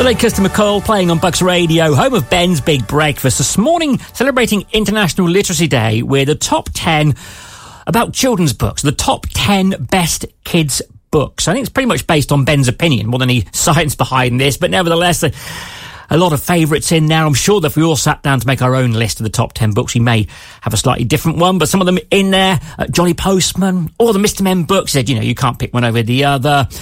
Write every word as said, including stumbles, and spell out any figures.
The late Kirsty MacColl playing on Bucks Radio, home of Ben's Big Breakfast. This morning, celebrating International Literacy Day with the top ten about children's books, the top ten best kids' books. I think it's pretty much based on Ben's opinion, more than any science behind this, but nevertheless, a, a lot of favourites in there. I'm sure that if we all sat down to make our own list of the top ten books, we may have a slightly different one, but some of them in there, uh, Johnny Postman, or the Mister Men books, said, you know, you can't pick one over the other.